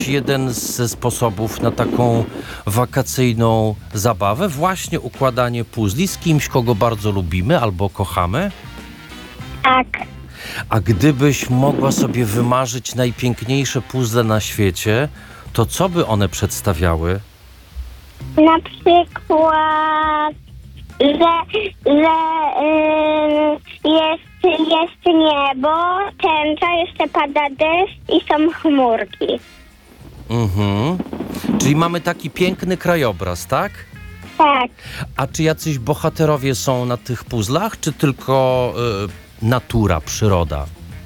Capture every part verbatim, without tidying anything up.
jeden ze sposobów na taką wakacyjną zabawę, właśnie układanie puzli z kimś, kogo bardzo lubimy albo kochamy? Tak. A gdybyś mogła sobie wymarzyć najpiękniejsze puzzle na świecie, to co by one przedstawiały? Na przykład, że, że yy, jest, jest niebo, tęcza, jeszcze pada deszcz i są chmurki. Mhm. Czyli mamy taki piękny krajobraz, tak? Tak. A czy jacyś bohaterowie są na tych puzzlach, czy tylko y, natura, przyroda?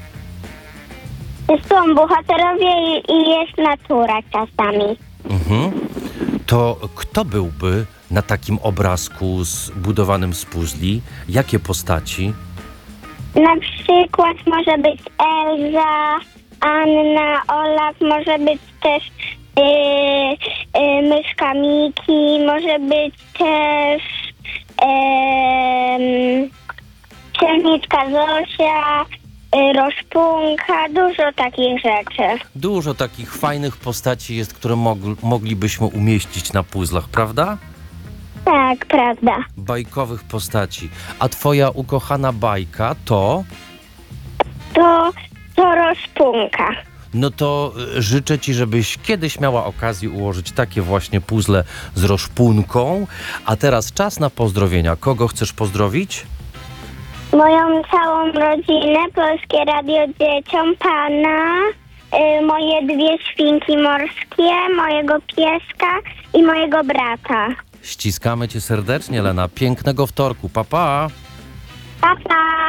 Są bohaterowie i, i jest natura czasami. Mhm. To kto byłby na takim obrazku zbudowanym z puzli? Jakie postaci? Na przykład może być Elza, Anna, Olaf, może być też yy, yy, myszka Miki, może być też yy, księżniczka Zosia, yy, Roszpunka, dużo takich rzeczy. Dużo takich fajnych postaci jest, które mog- moglibyśmy umieścić na puzzlach, prawda? Tak, prawda. Bajkowych postaci. A twoja ukochana bajka to? To, to Roszpunka. No to y, życzę ci, żebyś kiedyś miała okazję ułożyć takie właśnie puzzle z Roszpunką. A teraz czas na pozdrowienia. Kogo chcesz pozdrowić? Moją całą rodzinę, Polskie Radio Dzieciom, pana, y, moje dwie świnki morskie, mojego pieska i mojego brata. Ściskamy cię serdecznie, Lena. Pięknego wtorku. Pa, pa! Pa, pa!